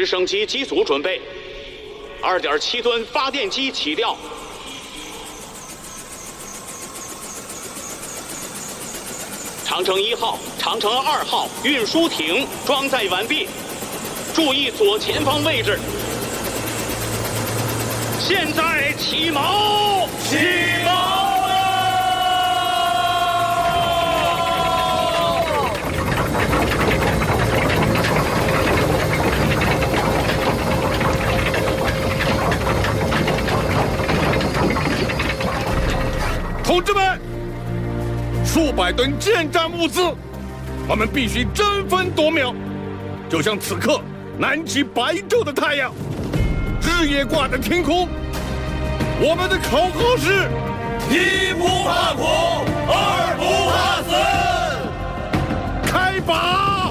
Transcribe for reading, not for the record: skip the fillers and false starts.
直升机机组准备，2.7吨发电机起吊。长城1号、长城2号运输艇装载完毕，注意左前方位置。现在起锚！起锚！ 同志们，数百吨建战物资，我们必须争分夺秒，就像此刻南极白昼的太阳，日夜挂在天空。我们的口号是： 一不怕苦，二不怕死， 开拔！